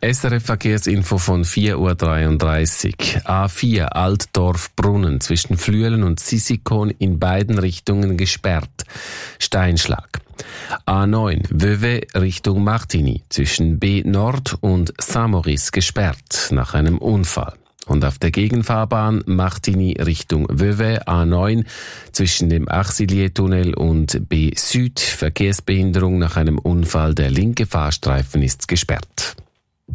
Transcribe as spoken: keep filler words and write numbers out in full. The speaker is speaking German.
S R F Verkehrsinfo von vier Uhr dreiunddreißig. A vier Altdorf-Brunnen zwischen Flüelen und Sissikon in beiden Richtungen gesperrt. Steinschlag. A neun Vevey Richtung Martigny zwischen B Nord und Saint-Maurice gesperrt nach einem Unfall. Und auf der Gegenfahrbahn Martigny Richtung Vevey A neun zwischen dem Achsillier-Tunnel und B Süd Verkehrsbehinderung nach einem Unfall. Der linke Fahrstreifen ist gesperrt.